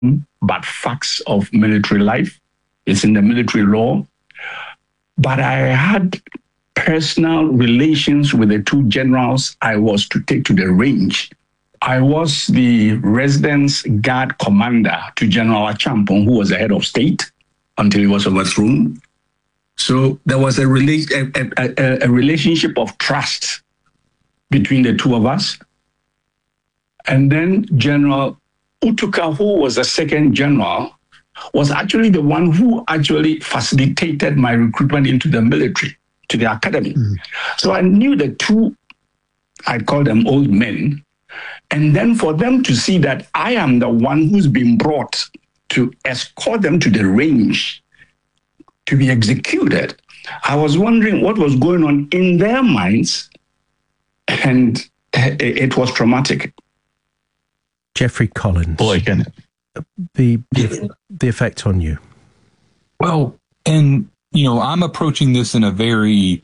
but facts of military life. It's in the military law. But I had personal relations with the two generals I was to take to the range. I was the residence guard commander to General Achampong, who was the head of state until he was overthrown. So there was a relationship of trust between the two of us. And then General Utuka, who was the second general, was actually the one who actually facilitated my recruitment into the military, to the academy. So I knew the two, I call them old men. And then for them to see that I am the one who's been brought to escort them to the range to be executed, I was wondering what was going on in their minds, and it was traumatic. Jeffrey Collins. Boy, can the effect on you. Well, and I'm approaching this in a very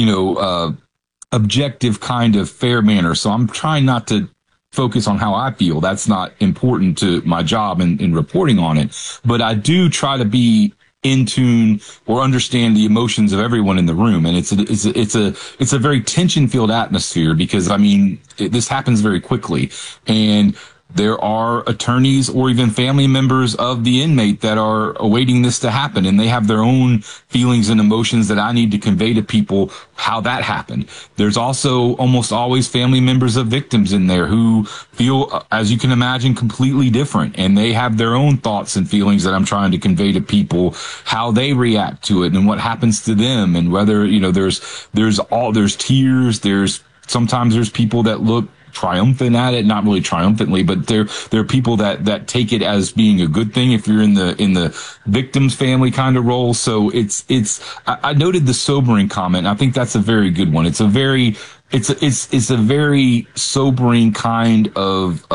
objective kind of fair manner. So I'm trying not to focus on how I feel. That's not important to my job in reporting on it. But I do try to be in tune or understand the emotions of everyone in the room. And it's a very tension-filled atmosphere because, this happens very quickly. And there are attorneys or even family members of the inmate that are awaiting this to happen, and they have their own feelings and emotions that I need to convey to people how that happened. There's also almost always family members of victims in there who feel, as you can imagine, completely different, and they have their own thoughts and feelings that I'm trying to convey to people, how they react to it and what happens to them, and whether, there's tears, sometimes there's people that look triumphant at it, not really triumphantly, but there are people that take it as being a good thing if you're in the victim's family kind of role. So I noted the sobering comment. I think that's a very good one. It's a very sobering kind of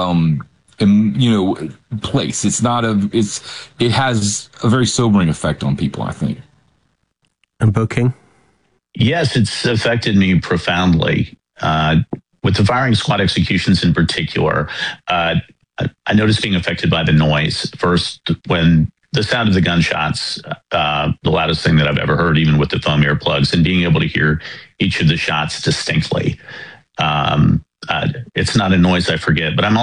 place. It has a very sobering effect on people, I think. And Bo King? Yes, it's affected me profoundly. With the firing squad executions in particular, I noticed being affected by the noise. First, when the sound of the gunshots, the loudest thing that I've ever heard, even with the foam earplugs, and being able to hear each of the shots distinctly. It's not a noise I forget, but I'm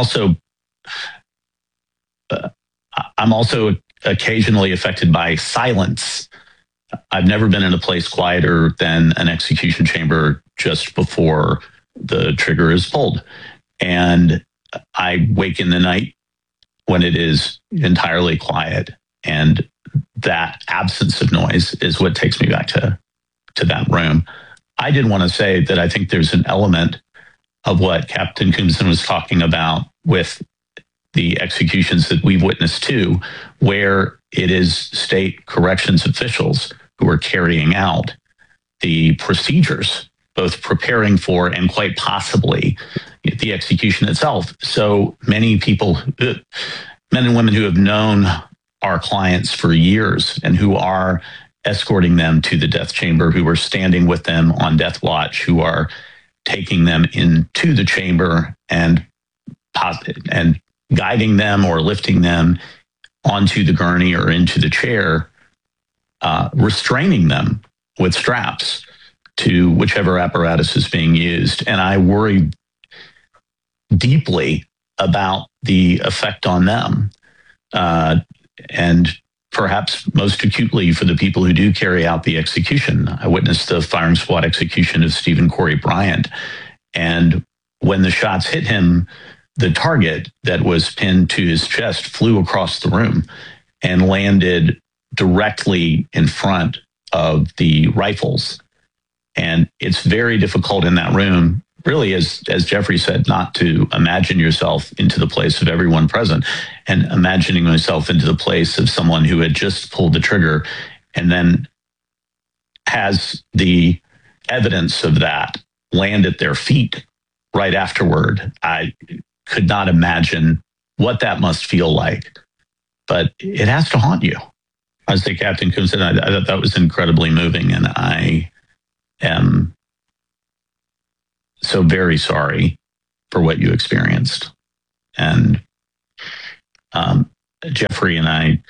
also occasionally affected by silence. I've never been in a place quieter than an execution chamber just before the trigger is pulled. And I wake in the night when it is entirely quiet. And that absence of noise is what takes me back to that room. I did want to say that I think there's an element of what Captain Coombson was talking about with the executions that we've witnessed too, where it is state corrections officials who are carrying out the procedures, both preparing for and quite possibly the execution itself. So many people, men and women who have known our clients for years and who are escorting them to the death chamber, who are standing with them on death watch, who are taking them into the chamber and guiding them or lifting them onto the gurney or into the chair, restraining them with straps to whichever apparatus is being used. And I worry deeply about the effect on them. And perhaps most acutely for the people who do carry out the execution. I witnessed the firing squad execution of Stephen Corey Bryant. And when the shots hit him, the target that was pinned to his chest flew across the room and landed directly in front of the rifles. And it's very difficult in that room, really, as Jeffrey said, not to imagine yourself into the place of everyone present, and imagining myself into the place of someone who had just pulled the trigger and then has the evidence of that land at their feet right afterward. I could not imagine what that must feel like, but it has to haunt you. As the Captain Coombs said, I thought that was incredibly moving, and I am so very sorry for what you experienced. And Jeffrey and I,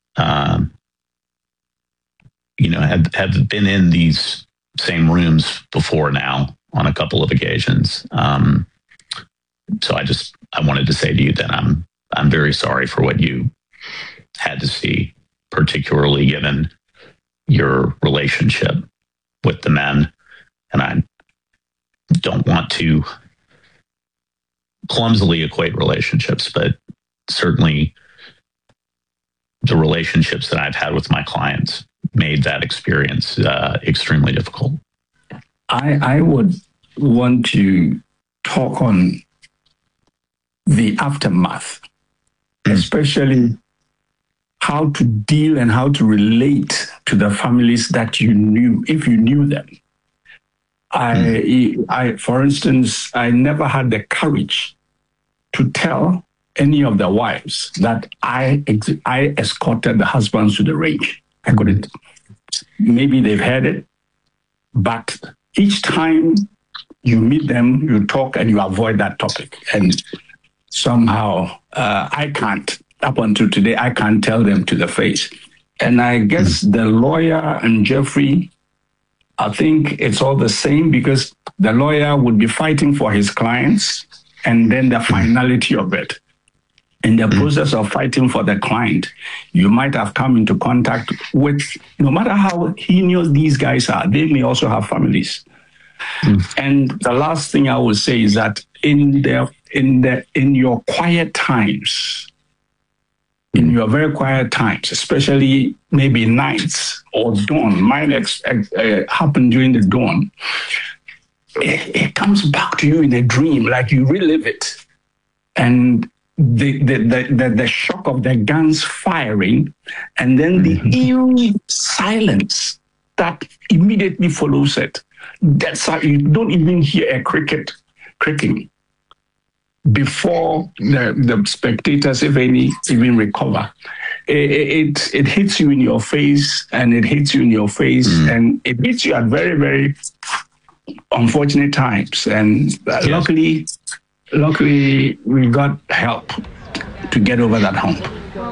have been in these same rooms before now on a couple of occasions. So I wanted to say to you that I'm very sorry for what you had to see, particularly given your relationship with the men. And I don't want to clumsily equate relationships, but certainly the relationships that I've had with my clients made that experience extremely difficult. I would want to talk on the aftermath, especially how to deal and how to relate to the families that you knew, if you knew them. I, for instance, I never had the courage to tell any of the wives that I escorted the husbands to the range. I couldn't. Maybe they've heard it, but each time you meet them, you talk and you avoid that topic. And somehow I can't, up until today, I can't tell them to the face. And I guess the lawyer and Jeffrey, I think it's all the same, because the lawyer would be fighting for his clients, and then the finality of it. In the process of fighting for the client, you might have come into contact with, no matter how heinous these guys are, they may also have families. And the last thing I will say is that in your quiet times, in your very quiet times, especially maybe nights or dawn, mine happened during the dawn, it comes back to you in a dream, like you relive it. And the shock of the guns firing, and then the eerie silence that immediately follows it. That's how you don't even hear a cricket cricking before the spectators, if any, even recover. It hits you in your face, and it hits you in your face, and it hits you at very, very unfortunate times. And luckily, we got help to get over that hump.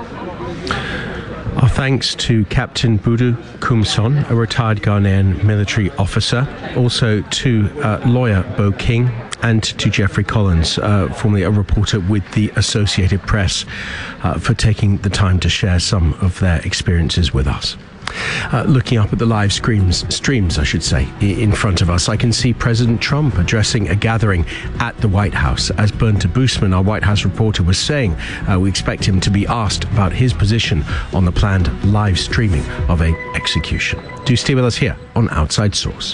Our thanks to Captain Budu Kumson, a retired Ghanaian military officer, also to lawyer Bo King, and to Jeffrey Collins, formerly a reporter with the Associated Press, for taking the time to share some of their experiences with us. Looking up at the live streams, I should say, in front of us, I can see President Trump addressing a gathering at the White House. As Bernta Boosman, our White House reporter, was saying, we expect him to be asked about his position on the planned live streaming of an execution. Do stay with us here on Outside Source.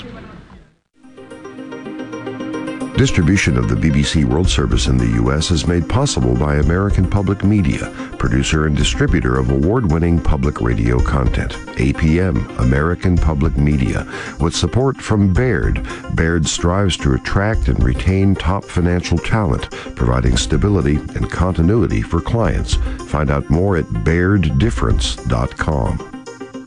Distribution of the BBC World Service in the U.S. is made possible by American Public Media, producer and distributor of award-winning public radio content. APM, American Public Media, with support from Baird. Baird strives to attract and retain top financial talent, providing stability and continuity for clients. Find out more at BairdDifference.com.